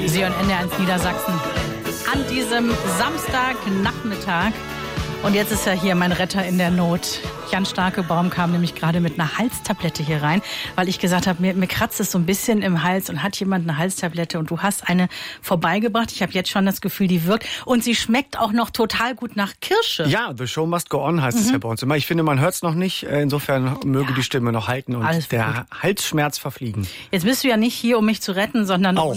Sie hören NDR1 Niedersachsen an diesem Samstagnachmittag. Und jetzt ist ja hier mein Retter in der Not. Jan Starkebaum kam nämlich gerade mit einer Halstablette hier rein, weil ich gesagt habe, mir kratzt es so ein bisschen im Hals und hat jemand eine Halstablette und du hast eine vorbeigebracht. Ich habe jetzt schon das Gefühl, die wirkt und sie schmeckt auch noch total gut nach Kirsche. Ja, the show must go on heißt es ja bei uns immer. Ich finde, man hört es noch nicht. Insofern möge die Stimme noch halten und der Halsschmerz verfliegen. Jetzt bist du ja nicht hier, um mich zu retten, sondern um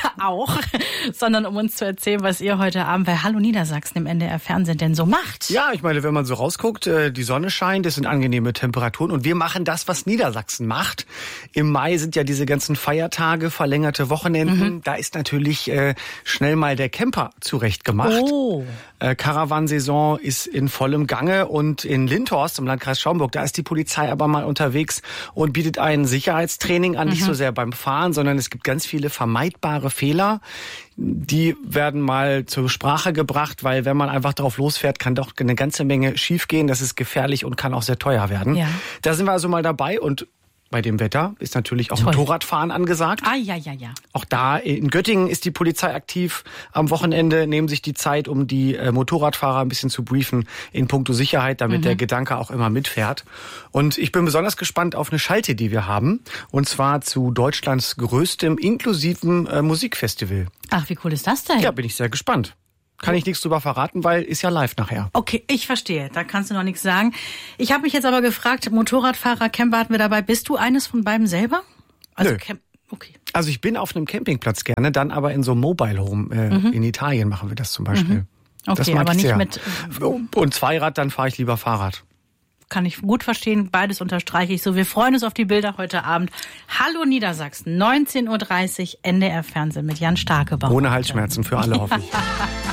uns zu erzählen, was ihr heute Abend bei Hallo Niedersachsen im NDR Fernsehen denn so macht. Ja, ich meine, wenn man so rausguckt, die Sonne scheint, es sind angenehme Temperaturen und wir machen das, was Niedersachsen macht. Im Mai sind ja diese ganzen Feiertage, verlängerte Wochenenden. Da ist natürlich schnell mal der Camper zurechtgemacht. Oh. Karawansaison ist in vollem Gange und in Linthorst im Landkreis Schaumburg, da ist die Polizei aber mal unterwegs und bietet ein Sicherheitstraining an, nicht so sehr beim Fahren, sondern es gibt ganz viele vermeidbare Fehler. Die werden mal zur Sprache gebracht, weil wenn man einfach drauf losfährt, kann doch eine ganze Menge schiefgehen. Das ist gefährlich und kann auch sehr teuer werden. Ja. Da sind wir also mal dabei und bei dem Wetter ist natürlich auch Motorradfahren angesagt. Ja. Auch da in Göttingen ist die Polizei aktiv. Am Wochenende nehmen sich die Zeit, um die Motorradfahrer ein bisschen zu briefen in puncto Sicherheit, damit der Gedanke auch immer mitfährt. Und ich bin besonders gespannt auf eine Schalte, die wir haben. Und zwar zu Deutschlands größtem inklusiven Musikfestival. Ach, wie cool ist das denn? Ja, bin ich sehr gespannt. Kann ich nichts drüber verraten, weil ist ja live nachher. Okay, ich verstehe. Da kannst du noch nichts sagen. Ich habe mich jetzt aber gefragt, Motorradfahrer, Camper hatten wir dabei. Bist du eines von beiden selber? Also Nö. Okay. Also ich bin auf einem Campingplatz gerne, dann aber in so einem Mobile Home. In Italien machen wir das zum Beispiel. Okay, das mag aber ich nicht sehr. mit... Und Zweirad, dann fahre ich lieber Fahrrad. Kann ich gut verstehen. Beides unterstreiche ich so. Wir freuen uns auf die Bilder heute Abend. Hallo Niedersachsen, 19.30 Uhr, NDR Fernsehen mit Jan Starkebaum. Ohne Halsschmerzen für alle, hoffe ich.